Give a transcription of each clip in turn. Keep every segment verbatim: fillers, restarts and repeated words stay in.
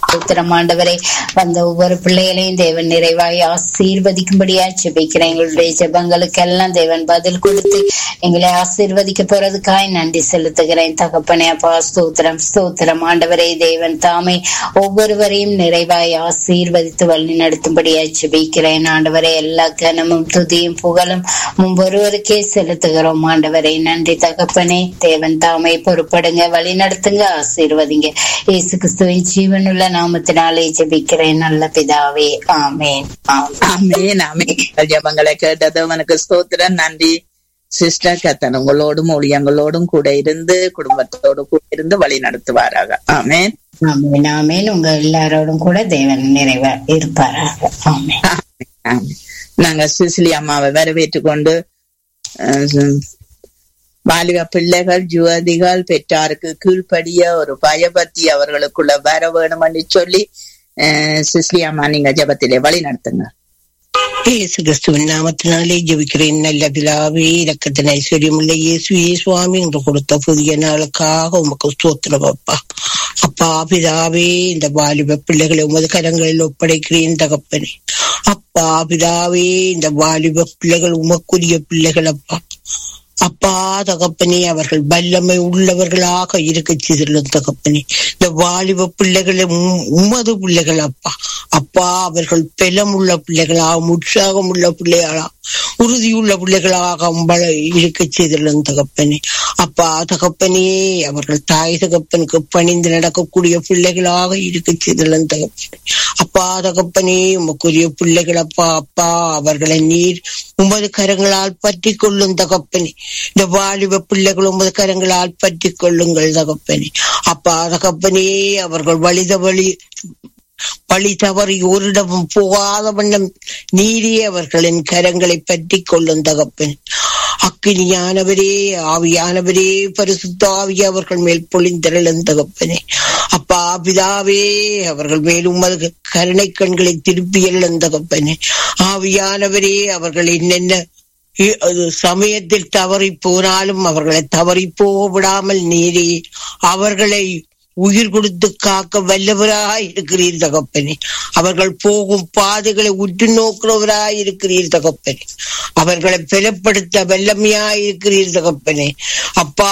ஸ்தோத்திரம் ஆண்டவரே. வந்த ஒவ்வொரு பிள்ளைகளையும் தேவன் நிறைவாய் ஆசீர்வதிக்கும்படியா ஜெபிக்கிறேன். எங்களுடைய ஜெபங்களுக்கெல்லாம் தேவன் பதில் கொடுத்து எங்களை ஆசீர்வதிக்க போறதுக்காய் நன்றி செலுத்துகிறேன் தகப்பனே. அப்பா ஸ்தோத்திரம் ஸ்தோத்திரம் ஆண்டவரே. தேவன் தாமே ஒவ்வொருவரையும் நிறைவாய் ஆசீர்வதித்து வழி நடத்தும்படியா ஜெபிக்கிறேன் ஆண்டவரே. எல்லா கனமும் துதியும் புகழும் ஒவ்வொருவருக்கே செலுத்துகிறோம் ஆண்டவரே. நன்றி தகப்பனே. தேவன் தாமே பொறுப்படுங்க, வழி நடத்துங்க, ஆசீர்வதிங்க. இயேசு கிறிஸ்துவின் ஜீவனுள்ள நாமத்தினாலே ஜெபிக்கிறேன் நல்ல பிதாவே. ஆமேன் ஆமேன் ஆமேன். ஜெபங்களை கேட்டது உனக்கு ஸ்தோத்திரம். நன்றி சிஸ்டர். கர்த்தர் உங்களோடும் ஊழியங்களோடும் கூட இருந்து குடும்பத்தோடு கூட இருந்து வழி நடத்துவாராக. ஆமேன் ஆமேன் ஆமேன். உங்க எல்லாரோடும் கூட தேவன் நிறைவா இருப்பாராக. ஆமேன் ஆமேன். நாங்க சிசிலி அம்மாவை வரவேற்று கொண்டு வாலிப பிள்ளைகள் ஜுவதிகள் பெற்றாருக்கு கீழ்படிய ஒரு பயபக்தி அவர்களுக்குள்ள வர வேணும் என்று சொல்லி அஹ் சிசிலி அம்மா நீங்க ஜெபத்திலே வழி நடத்துங்க. இயேசு கிறிஸ்துவின் நாமத்தினாலே ஜெபிக்கிறேன் நல்ல பிதாவே. இரக்கத்தின் ஐஸ்வர்யமுள்ள இயேசுவே சுவாமி என்று கொடுத்த புதிய நாளுக்காக உமக்கு ஸ்தோத்திரம் அப்பா. அப்பா பிதாவே, இந்த வாலிப பிள்ளைகளை உமது கரங்களில் ஒப்படைக்கிறேன் தகப்பனே. அப்பா பிதாவே, இந்த வாலிப பிள்ளைகள் உமக்குரிய பிள்ளைகள் அப்பா. அப்பா தகப்பனே, அவர்கள் வல்லமை உள்ளவர்களாக இருக்க செய்துள்ளோம் தகப்பனே. இந்த வாலிப பிள்ளைகளை உமது பிள்ளைகள் அப்பா. அப்பா அவர்கள் பலம் உள்ள பிள்ளைகளாக, உற்சாகம் உள்ள பிள்ளைகளா, உறுதியுள்ள பிள்ளைகளாக இருக்க செய்துள்ளோம் தகப்பனே. அப்பா தகப்பனே, அவர்கள் தாய் தகப்பனுக்கு பணிந்து நடக்கக்கூடிய பிள்ளைகளாக இருக்க செய்துள்ளோம் தகப்பனே. அப்பா தகப்பனே, உமக்குரிய பிள்ளைகள் அப்பா. அப்பா அவர்களை நீர் உமது கரங்களால் பற்றி கொள்ளும் தகப்பனே. இந்த வாலிப பிள்ளைகள் உமது கரங்களால் பற்றி கொள்ளுங்கள் தகப்பனே. அப்பா தகப்பனே, அவர்கள் வழித வழி வழி தவறி ஓரிடமும் போகாத வண்ணம் நீரே அவர்களின் கரங்களை பற்றி கொள்ளும் தகப்பன். அக்கினியானவரே, ஆவியானவரே, பரிசுத்த ஆவி அவர்கள் மேல் பொழிந்தருளும் தகப்பனே. அப்பா பிதாவே, அவர்கள் மேல் உமது கருணை கண்களை திருப்பி எழும் தகப்பனே. ஆவியானவரே, அவர்கள் என்னென்ன சமயத்தில் தவறி போனாலும் அவர்களை தவறி போக விடாமல் நீரே அவர்களை உயிர் கொடுத்து காக்க வல்லவராய் இருக்கிறீர் தகப்பனே. அவர்கள் போகும் பாதைகளை உற்று நோக்கிறவராய் இருக்கிறீர் தகப்பனே. அவர்களை பலப்படுத்த வல்லமையாய் இருக்கிறீர் தகப்பனே. அப்பா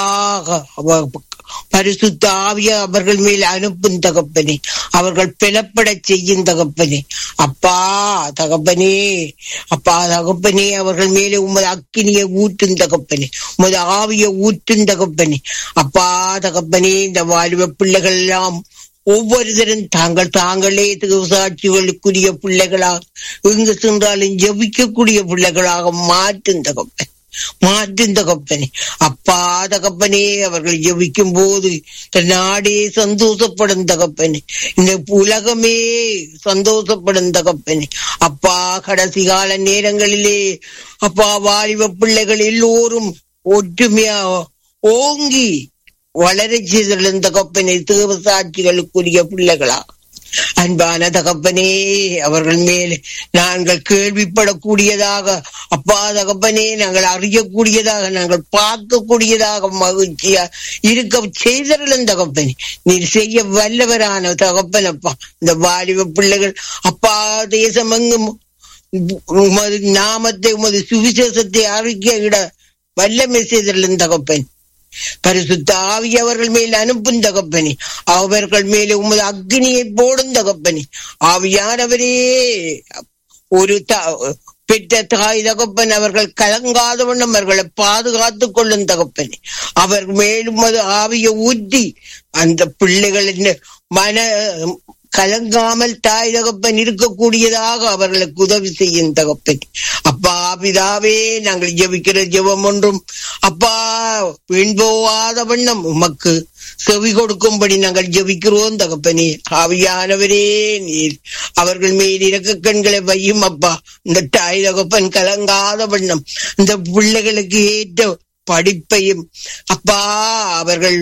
பரிசுத்த ஆவிய அவர்கள் மேல் அனுப்பும் தகப்பனே. அவர்கள் பலப்பட செய்யும் தகப்பனே. அப்பா தகப்பனே, அப்பா தகப்பனே, அவர்கள் மேலே உமது அக்கினியை ஊற்றும் தகப்பனே, உமது ஆவியை ஊற்றும் தகப்பனே. அப்பா தகப்பனே, இந்த வாலிப பிள்ளைகள் எல்லாம் ஒவ்வொருத்தரும் தாங்கள் தாங்களே சாட்சிகளுக்குரிய பிள்ளைகளாக எங்கு சென்றாலும் ஜெபிக்கக்கூடிய பிள்ளைகளாக மாற்றும் தகப்பன், மாற்றும் தகப்பனே. அப்பா தகப்பனே, அவர்கள் ஜெபிக்கும் போது நாடே சந்தோஷப்படும் தகப்பனே, இந்த உலகமே சந்தோஷப்படும் தகப்பனே. அப்பா கடைசி கால நேரங்களிலே அப்பா வாலிப பிள்ளைகள் எல்லோரும் ஒற்றுமையா ஓங்கி வளர செய்துள்ள தகப்பனே, தேவ சாட்சிகளுக்குரிய பிள்ளைகளா. அன்பான தகப்பனே, அவர்கள் மேல் நாங்கள் கேள்விப்படக்கூடியதாக அப்பா தகப்பனே, நாங்கள் அறியக்கூடியதாக, நாங்கள் பார்க்கக்கூடியதாக மகிழ்ச்சியா இருக்க செய்தருளும் தகப்பனே. நீர் செய்ய வல்லவரான தகப்பன் அப்பா. இந்த வாலிப பிள்ளைகள் அப்பா தேசமெங்கும் உமது நாமத்தை உமது சுவிசேஷத்தை அறிக்கையிட வல்லமை செய்தருளும் தகப்பன். பரிசுத்த ஆவி அவர்கள் மேல் அனுப்பும் தகப்பனே. அவர்கள் மேலே உமது அக்னியை போடும் தகப்பனே. ஆவியானவரே, ஒரு பெற்ற தாய் தகப்பன் அவர்கள் கலங்காத வண்ணம் அவர்களை பாதுகாத்துக் கொள்ளும் தகப்பனே. அவர் மேலும் அது ஆவியை ஊற்றி அந்த பிள்ளைகளின் மன கலங்காமல் தாய் தகப்பன் இருக்கக்கூடியதாக அவர்களுக்கு உதவி செய்யும் தகப்பன். அப்பா பிதாவே, நாங்கள் ஜெபிக்கிற ஜெபம் ஒன்றும் அப்பா வீண்போவாத வண்ணம் உமக்கு செவி கொடுக்கும்படி நாங்கள் ஜெபிக்கிறோம் தகப்பனே. ஆவியானவரே, நீர் அவர்கள் மேல் இரக்க கண்களை வையும் அப்பா. இந்த தாய் தகப்பன் கலங்காத வண்ணம் இந்த பிள்ளைகளுக்கு ஏற்ற படிப்பையும் அப்பா அவர்கள்